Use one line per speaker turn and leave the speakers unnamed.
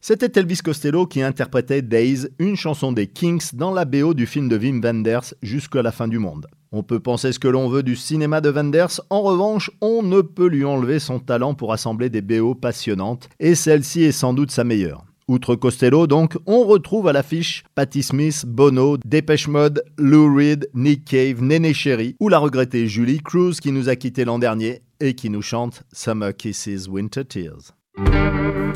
C'était Elvis Costello qui interprétait Days, une chanson des Kinks dans la BO du film de Wim Wenders Jusqu'à la fin du monde. On peut penser ce que l'on veut du cinéma de Wenders, en revanche, on ne peut lui enlever son talent pour assembler des BO passionnantes, et celle-ci est sans doute sa meilleure. Outre Costello, donc, on retrouve à l'affiche Patti Smith, Bono, Depeche Mode, Lou Reed, Nick Cave, Néné Chéri ou la regrettée Julie Cruz qui nous a quittés l'an dernier et qui nous chante Summer Kisses, Winter Tears.